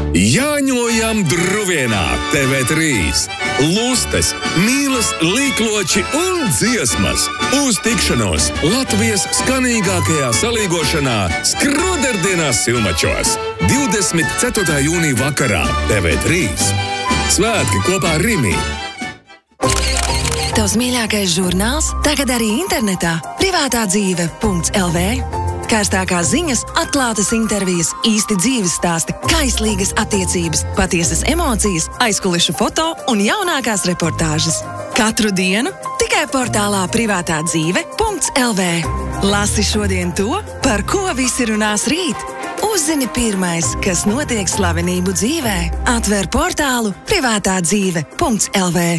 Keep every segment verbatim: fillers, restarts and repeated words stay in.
Jāņojam Druvienā T V trīs. Lustes, mīlas, līkloči un dziesmas. Uz tikšanos Latvijas skanīgākajā salīgošanā Skroderdienās Silmačos. divdesmit ceturtā jūnija vakarā T V trīs. Svētki kopā ar Rimi. Tavs mīļākais žurnāls tagad arī internetā. privātā dzīve punkts L V. Karstākās ziņas, atklātas intervijas, īsti dzīves stāsti, kaislīgas attiecības, patiesas emocijas, aizkulišu foto un jaunākās reportāžas. Katru dienu tikai portālā privātā dzīve punkts L V. Lasi šodien to, par ko visi runās rīt. Uzzini pirmais, kas notiek slavenību dzīvē. Atver portālu privātā dzīve punkts L V.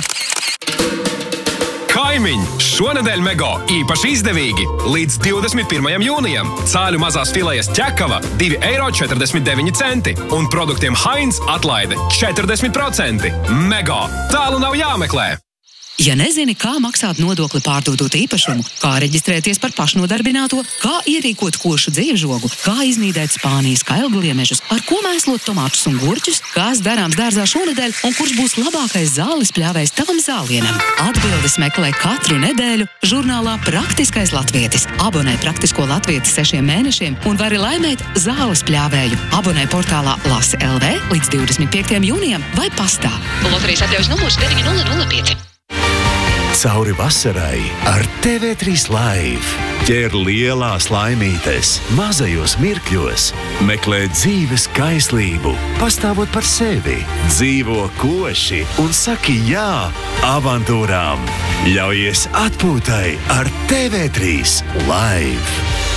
Kaimiņi! Šonedēļ Mego īpaši izdevīgi līdz divdesmit pirmajam jūnijam. Cāļu mazās filejas ķekava divi eiro četrdesmit deviņi centi un produktiem Heinz atlaide četrdesmit procenti. Mego! Tālu nav jāmeklē! Ja nezini, kā maksāt nodokli pārdodot īpašumu, kā reģistrēties par pašnodarbināto, kā ierīkot košu dzīvžogu, kā iznīdēt Spānijas kailgliemežus, ar ko mēslot tomātus un gurķus, kas darāms dārzā šonedēļ un kurš būs labākais zāles pļāvējs tavam zālienam. Atbildes meklē katru nedēļu žurnālā Praktiskais latvietis. Abonē Praktisko latvieti sešiem mēnešiem un vari laimēt zāles pļāvēju. Abonē portālā Lasi L V līdz divdesmit piektajam jūnijam vai pastā. Loterijas atļaujas numurs deviņi nulle nulle pieci. Cauri vasarai ar T V trīs Live. Ķer lielās laimītes, mazajos mirkļos. Meklē dzīves kaislību, pastāvot par sevi. Dzīvo koši un saki jā avantūrām. Ļaujies atpūtai ar T V trīs Live.